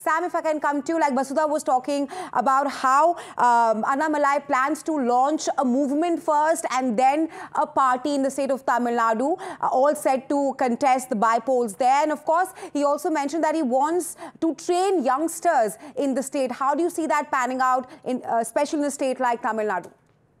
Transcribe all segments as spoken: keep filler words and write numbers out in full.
Sam, if I can come to you, like Basudha was talking about how um, Annamalai plans to launch a movement first and then a party in the state of Tamil Nadu, uh, all set to contest the by-polls there. And of course, he also mentioned that he wants to train youngsters in the state. How do you see that panning out, in, uh, especially in a state like Tamil Nadu?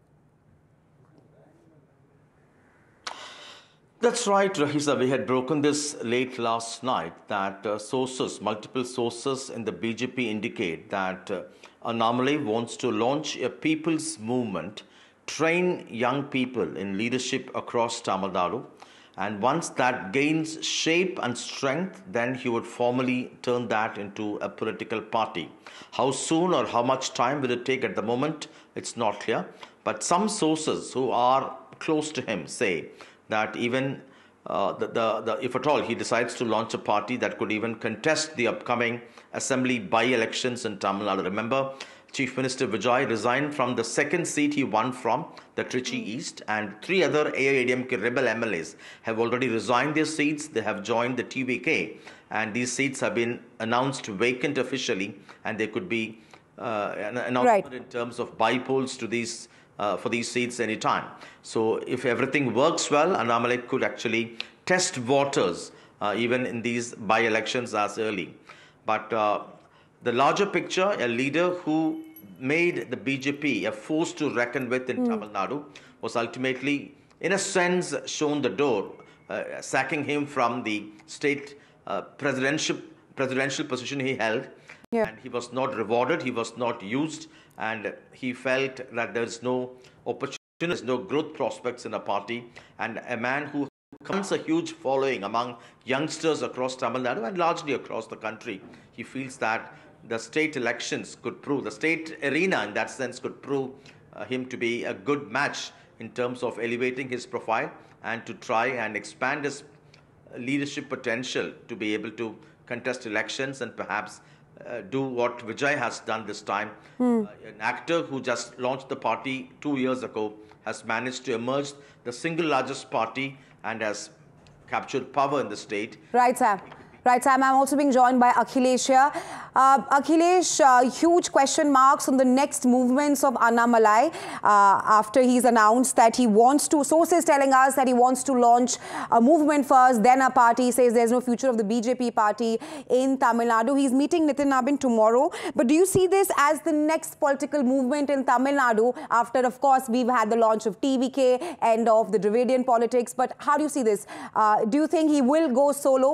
That's right, Rahisa. We had broken this late last night that uh, sources, multiple sources in the B J P indicate that uh, Annamalai wants to launch a people's movement, train young people in leadership across Tamil Nadu. And once that gains shape and strength, then he would formally turn that into a political party. How soon or how much time will it take at the moment, it's not clear. But some sources who are close to him say that even uh, the, the, the, if at all he decides to launch a party that could even contest the upcoming assembly by-elections in Tamil Nadu. Remember, Chief Minister Vijay resigned from the second seat he won from, the Trichy East, and three other A I A D M K rebel M L As have already resigned their seats. They have joined the T V K, and these seats have been announced vacant officially, and they could be uh, an announcement right. in terms of by-polls to these Uh, for these seats anytime. So if everything works well, Annamalai could actually test waters uh, even in these by-elections as early. But uh, the larger picture, a leader who made the B J P a force to reckon with in mm. Tamil Nadu was ultimately, in a sense, shown the door, uh, sacking him from the state uh, presidential, presidential position he held. Yeah. And he was not rewarded, he was not used, and he felt that there's no opportunity, there's no growth prospects in a party. And a man who comes a huge following among youngsters across Tamil Nadu and largely across the country, he feels that the state elections could prove, the state arena in that sense could prove uh, him to be a good match in terms of elevating his profile and to try and expand his leadership potential to be able to contest elections and perhaps Uh, do what Vijay has done this time. Hmm. Uh, an actor who just launched the party two years ago has managed to emerge the single largest party and has captured power in the state. Right, Sam. Right, Sam. I'm also being joined by Akhilesh here. Uh, Akhilesh, uh, huge question marks on the next movements of Annamalai uh, after he's announced that he wants to, sources telling us that he wants to launch a movement first, then a party. He says there's no future of the B J P party in Tamil Nadu. He's meeting Nitin Nabin tomorrow. But do you see this as the next political movement in Tamil Nadu after, of course, we've had the launch of T V K, end of the Dravidian politics? But how do you see this? Uh, do you think he will go solo?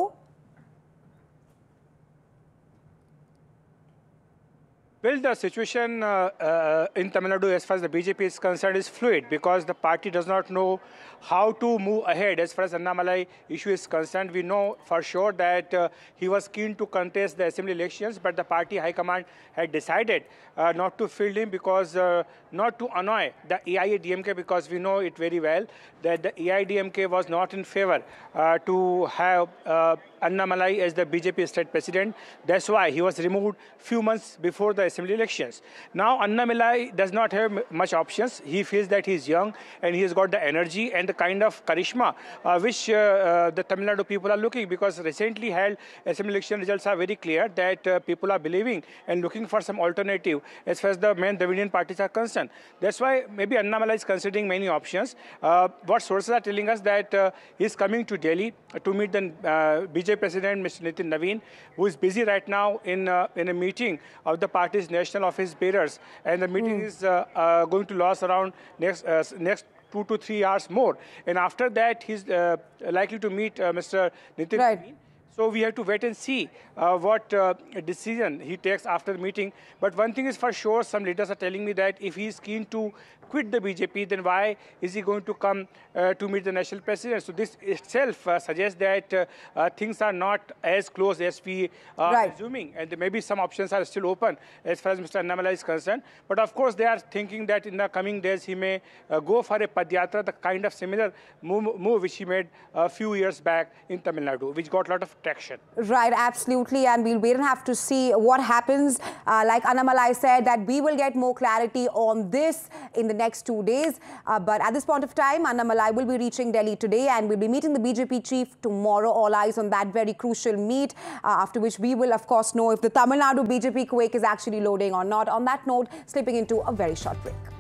Well, the situation uh, uh, in Tamil Nadu as far as the B J P is concerned is fluid because the party does not know how to move ahead as far as the Annamalai issue is concerned. We know for sure that uh, he was keen to contest the assembly elections, but the party high command had decided uh, not to field him because uh, not to annoy the A I A D M K, because we know it very well that the A I A D M K was not in favor uh, to have uh, Annamalai as the B J P state president. That's why he was removed few months before the assembly elections. Now Annamalai does not have much options. He feels that he's young and he has got the energy and the kind of charisma uh, which uh, uh, the Tamil Nadu people are looking, because recently held assembly election results are very clear that uh, people are believing and looking for some alternative as far as the main Dravidian parties are concerned. That's why maybe Annamalai is considering many options. Uh, what sources are telling us that uh, he's coming to Delhi to meet the uh, B J P president, Mister Nitin Nabin, who is busy right now in, uh, in a meeting of the party's national office bearers. And the meeting mm. is uh, uh, going to last around next, uh, next two to three hours more. And after that, he's uh, likely to meet uh, Mister Nitin right. Nabin. So we have to wait and see uh, what uh, decision he takes after the meeting. But one thing is for sure, some leaders are telling me that if he is keen to quit the B J P, then why is he going to come uh, to meet the national president? So this itself uh, suggests that uh, uh, things are not as close as we are right. assuming. And maybe some options are still open as far as Mister Annamalai is concerned. But of course, they are thinking that in the coming days, he may uh, go for a Padyatra, the kind of similar move, move which he made a few years back in Tamil Nadu, which got a lot of traction. Right, absolutely, and we'll wait and have to see what happens. Uh, like Annamalai said, that we will get more clarity on this in the next two days. Uh, but at this point of time, Annamalai will be reaching Delhi today and will be meeting the B J P chief tomorrow. All eyes on that very crucial meet, uh, after which we will, of course, know if the Tamil Nadu B J P quake is actually loading or not. On that note, slipping into a very short break.